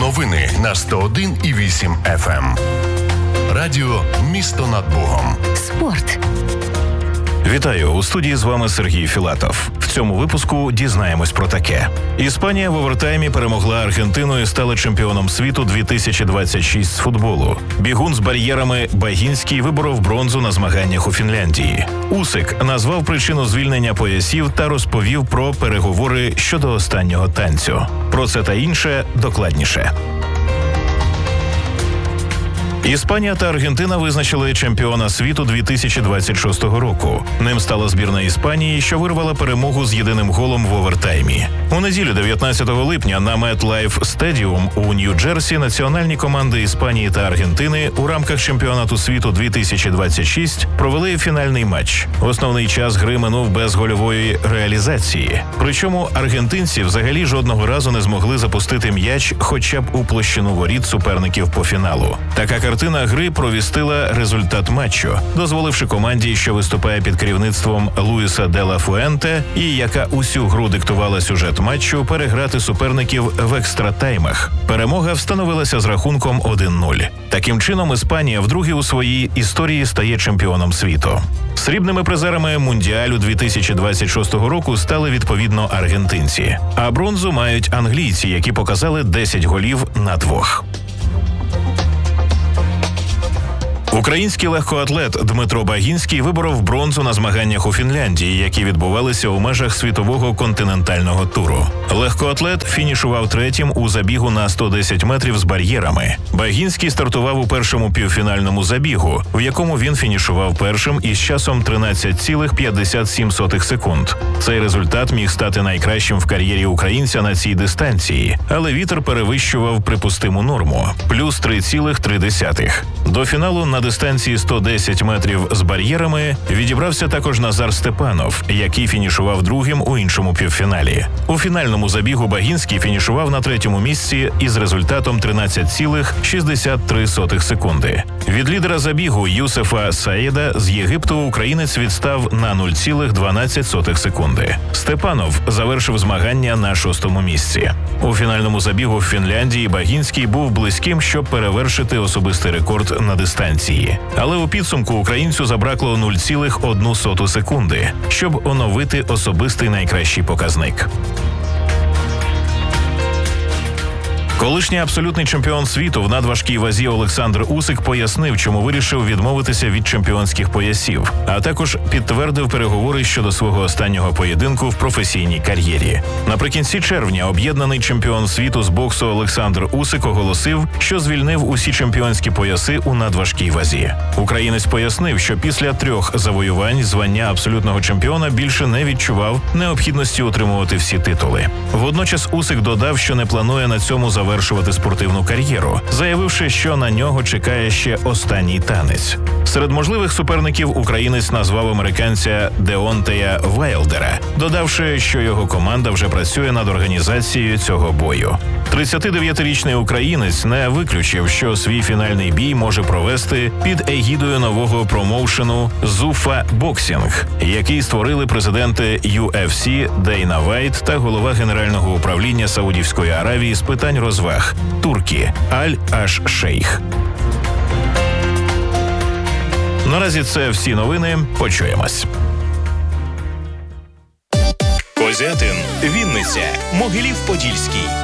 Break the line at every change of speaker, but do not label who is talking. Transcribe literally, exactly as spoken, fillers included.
Новини на сто один і вісім еф ем. Радіо «Місто над Богом».
Спорт.
Вітаю! У студії з вами Сергій Філатов. В цьому випуску дізнаємось про таке. Іспанія в овертаймі перемогла Аргентину і стала чемпіоном світу дві тисячі двадцять шість з футболу. Бігун з бар'єрами Багінський виборов бронзу на змаганнях у Фінляндії. Усик назвав причину звільнення поясів та розповів про переговори щодо останнього танцю. Про це та інше докладніше. Іспанія та Аргентина визначили чемпіона світу дві тисячі двадцять шостого року. Ним стала збірна Іспанії, що вирвала перемогу з єдиним голом в овертаймі. У неділю дев'ятнадцятого липня на MetLife Stadium у Нью-Джерсі національні команди Іспанії та Аргентини у рамках чемпіонату світу дві тисячі двадцять шість провели фінальний матч. Основний час гри минув без гольової реалізації. Причому аргентинці взагалі жодного разу не змогли запустити м'яч хоча б у площину воріт суперників по фіналу. Така картина гри провістила результат матчу, дозволивши команді, що виступає під керівництвом Луїса де ла Фуенте і яка усю гру диктувала сюжет матчу, переграти суперників в екстратаймах. Перемога встановилася з рахунком один нуль. Таким чином, Іспанія вдруге у своїй історії стає чемпіоном світу. Срібними призерами Мундіалю дві тисячі двадцять шостого року стали відповідно аргентинці, а бронзу мають англійці, які показали десять голів на двох. Український легкоатлет Дмитро Багінський виборов бронзу на змаганнях у Фінляндії, які відбувалися у межах світового континентального туру. Легкоатлет фінішував третім у забігу на сто десять метрів з бар'єрами. Багінський стартував у першому півфінальному забігу, в якому він фінішував першим із часом тринадцять цілих п'ятдесят сім сотих секунд. Цей результат міг стати найкращим в кар'єрі українця на цій дистанції, але вітер перевищував припустиму норму – плюс три цілих три десятих. До фіналу на дистанції сто десять метрів з бар'єрами відібрався також Назар Степанов, який фінішував другим у іншому півфіналі. У фінальному забігу Багінський фінішував на третьому місці із результатом тринадцять цілих шістдесят три сотих секунди. Від лідера забігу Юсефа Саїда з Єгипту українець відстав на нуль цілих дванадцять сотих секунди. Степанов завершив змагання на шостому місці. У фінальному забігу в Фінляндії Багінський був близьким, щоб перевершити особистий рекорд на дистанції. Але у підсумку українцю забракло нуль цілих одну соту секунди, щоб оновити особистий найкращий показник. Колишній абсолютний чемпіон світу в надважкій вазі Олександр Усик пояснив, чому вирішив відмовитися від чемпіонських поясів, а також підтвердив переговори щодо свого останнього поєдинку в професійній кар'єрі. Наприкінці червня об'єднаний чемпіон світу з боксу Олександр Усик оголосив, що звільнив усі чемпіонські пояси у надважкій вазі. Українець пояснив, що після трьох завоювань звання абсолютного чемпіона більше не відчував необхідності утримувати всі титули. Водночас Усик додав, що не планує на цьому завершувати завершувати спортивну кар'єру, заявивши, що на нього чекає ще останній танець. Серед можливих суперників українець назвав американця Деонтея Вайлдера, додавши, що його команда вже працює над організацією цього бою. тридцятидев'ятирічний українець не виключив, що свій фінальний бій може провести під егідою нового промоушену «Зуфа Боксінг», який створили президенти ю еф сі Дейна Вайт та голова Генерального управління Саудівської Аравії з питань розваг Туркі Аль-Аш-Шейх. Наразі це всі новини. Почуємось.
Козятин, Вінниця, Могилів-Подільський,